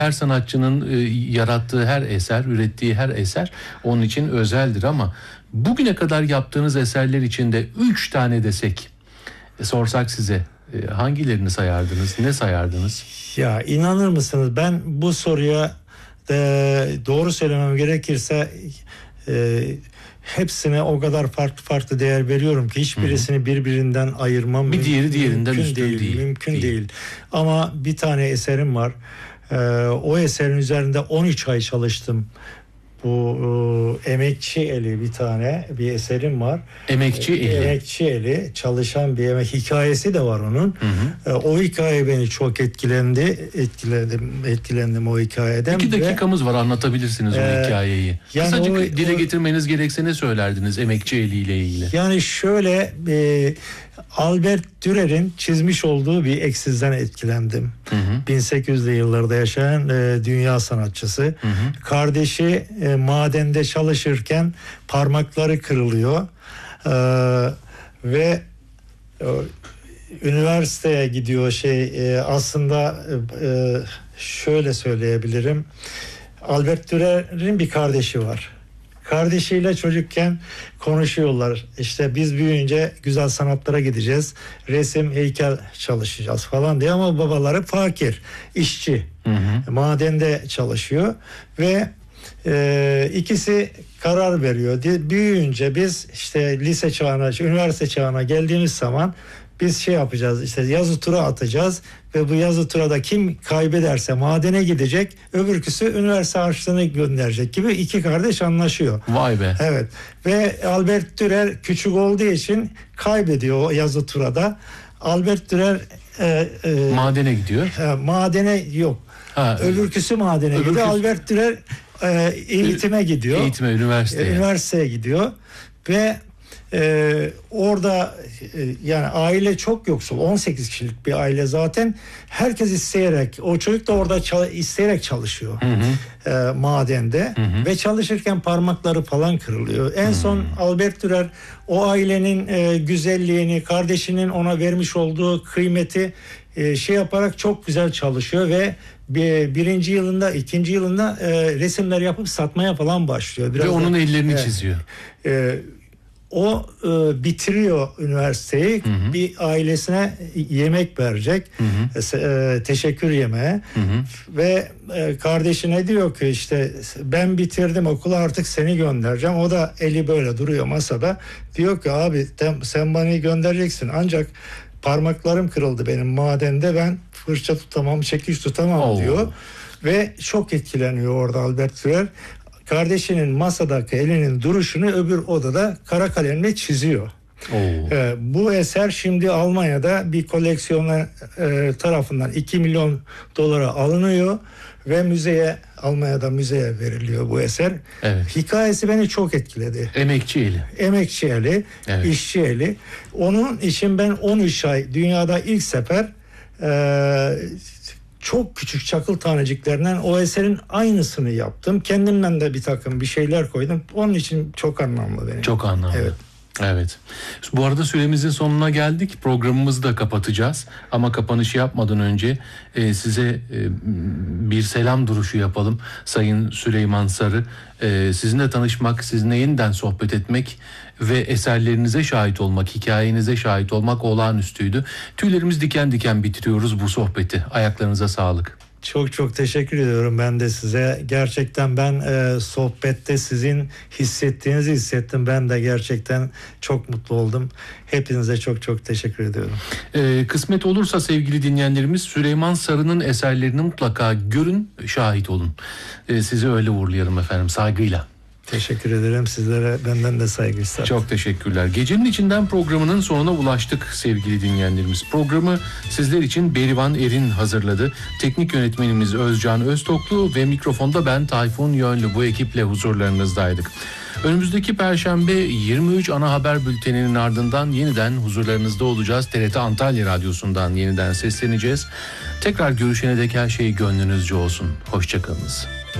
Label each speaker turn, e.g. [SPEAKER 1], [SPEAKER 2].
[SPEAKER 1] Her sanatçının yarattığı her eser, ürettiği her eser onun için özeldir ama bugüne kadar yaptığınız eserler içinde 3 tane desek, sorsak size hangilerini sayardınız, ne sayardınız?
[SPEAKER 2] Ya inanır mısınız, ben bu soruya doğru söylemem gerekirse hepsine o kadar farklı değer veriyorum ki hiçbirisini birbirinden ayırmam
[SPEAKER 1] bir diğeri diğerinden
[SPEAKER 2] mümkün
[SPEAKER 1] üstün değil.
[SPEAKER 2] Mümkün değil. Ama bir tane eserim var. O eserin üzerinde 13 ay çalıştım. Bu Emekçi Eli bir tane bir eserim var.
[SPEAKER 1] Emekçi Eli.
[SPEAKER 2] Emekçi Eli, çalışan bir emek hikayesi de var onun. O hikaye beni çok etkilendim o hikayeden.
[SPEAKER 1] 2 dakikamız var, anlatabilirsiniz o hikayeyi.
[SPEAKER 2] Yani
[SPEAKER 1] kısacık dile getirmeniz gerekse ne söylerdiniz Emekçi Eli ile ilgili?
[SPEAKER 2] Yani şöyle, Albert Dürer'in çizmiş olduğu bir eksizden etkilendim. 1800'lü yıllarda yaşayan dünya sanatçısı. Kardeşi madende çalışırken parmakları kırılıyor ve üniversiteye gidiyor. Aslında şöyle söyleyebilirim. Albert Dürer'in bir kardeşi var. Kardeşiyle çocukken konuşuyorlar. İşte biz büyüyünce güzel sanatlara gideceğiz. Resim, heykel çalışacağız falan diye, ama babaları fakir, işçi. Madende çalışıyor ve ikisi karar veriyor. Büyüyünce biz işte lise çağına, üniversite çağına geldiğimiz zaman biz yapacağız, işte yazı tura atacağız ve bu yazı turada kim kaybederse madene gidecek, öbürküsü üniversite harçlığını gönderecek gibi iki kardeş anlaşıyor.
[SPEAKER 1] Vay be.
[SPEAKER 2] Evet. Ve Albert Dürer küçük olduğu için kaybediyor o yazı turada. Albert Dürer
[SPEAKER 1] madene gidiyor.
[SPEAKER 2] Madene yok. Öbürküsü madene gidiyor. Albert Dürer eğitime gidiyor. Üniversiteye gidiyor ve orada yani aile çok yoksul, 18 kişilik bir aile zaten. Herkes isteyerek, o çocuk da orada isteyerek çalışıyor madende ve çalışırken parmakları falan kırılıyor. En son Albert Dürer o ailenin güzelliğini, kardeşinin ona vermiş olduğu kıymeti yaparak çok güzel çalışıyor ve birinci yılında, ikinci yılında resimler yapıp satmaya falan başlıyor.
[SPEAKER 1] Ve onun ellerini çiziyor.
[SPEAKER 2] O bitiriyor üniversiteyi, bir ailesine yemek verecek, teşekkür yemeği ve kardeşine diyor ki işte ben bitirdim okulu, artık seni göndereceğim. O da eli böyle duruyor masada, diyor ki abi sen bana göndereceksin, ancak parmaklarım kırıldı benim madende, ben fırça tutamam, çekiç tutamam diyor ve çok etkileniyor orada Albert Dürer. Kardeşinin masadaki elinin duruşunu öbür odada kara kalemle çiziyor. Bu eser şimdi Almanya'da bir koleksiyoner tarafından 2 milyon dolara alınıyor ve Almanya'da müzeye veriliyor bu eser. Evet. Hikayesi beni çok etkiledi.
[SPEAKER 1] Emekçi Eli.
[SPEAKER 2] Emekçi Eli, evet. İşçi Eli. Onun için ben 13 ay dünyada ilk sefer çok küçük çakıl taneciklerinden o eserin aynısını yaptım. Kendimden de bir şeyler koydum. Onun için çok anlamlı benim.
[SPEAKER 1] Çok anlamlı.
[SPEAKER 2] Evet.
[SPEAKER 1] Evet. Bu arada süremizin sonuna geldik. Programımızı da kapatacağız. Ama kapanışı yapmadan önce size bir selam duruşu yapalım. Sayın Süleyman Sarı, sizinle tanışmak, sizinle yeniden sohbet etmek ve eserlerinize şahit olmak, hikayenize şahit olmak olağanüstüydü. Tüylerimiz diken diken bitiriyoruz bu sohbeti. Ayaklarınıza sağlık.
[SPEAKER 2] Çok çok teşekkür ediyorum ben de size. Gerçekten ben sohbette sizin hissettiğinizi hissettim. Ben de gerçekten çok mutlu oldum. Hepinize çok çok teşekkür ediyorum.
[SPEAKER 1] Kısmet olursa sevgili dinleyenlerimiz, Süleyman Sarı'nın eserlerini mutlaka görün, şahit olun. Sizi öyle uğurlayalım efendim, saygıyla.
[SPEAKER 2] Teşekkür ederim. Sizlere benden de saygı isterim.
[SPEAKER 1] Çok teşekkürler. Gecenin içinden programının sonuna ulaştık sevgili dinleyenlerimiz. Programı sizler için Berivan Erin hazırladı. Teknik yönetmenimiz Özcan Öztoklu ve mikrofonda ben Tayfun Yönlü, bu ekiple huzurlarınızdaydık. Önümüzdeki Perşembe 23 ana haber bülteninin ardından yeniden huzurlarınızda olacağız. TRT Antalya Radyosu'ndan yeniden sesleneceğiz. Tekrar görüşene dek her şey gönlünüzce olsun. Hoşçakalınız.